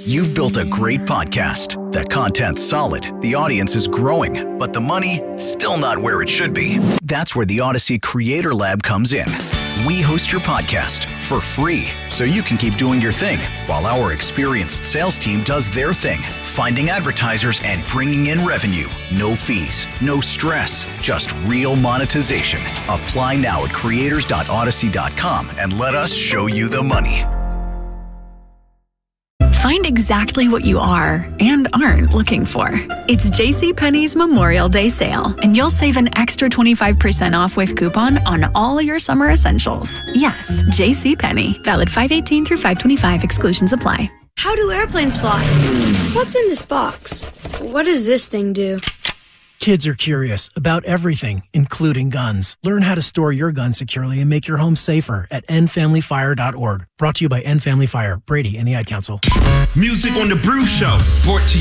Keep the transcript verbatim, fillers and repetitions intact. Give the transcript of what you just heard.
You've built a great podcast. The content's solid, the audience is growing, but the money, still not where it should be. That's where the Odyssey Creator Lab comes in. We host your podcast for free, so you can keep doing your thing, while our experienced sales team does their thing, finding advertisers and bringing in revenue. No fees, no stress, just real monetization. Apply now at creators dot odyssey dot com and let us show you the money. Find exactly what you are and aren't looking for. It's JCPenney's Memorial Day sale, and you'll save an extra twenty-five percent off with coupon on all your summer essentials. Yes, JCPenney. Valid five eighteen through five twenty-five. Exclusions apply. How do airplanes fly? What's in this box? What does this thing do? Kids are curious about everything, including guns. Learn how to store your gun securely and make your home safer at end family fire dot org. Brought to you by End Family Fire, Brady, and the Ad Council. Music on the Brew Show, brought to you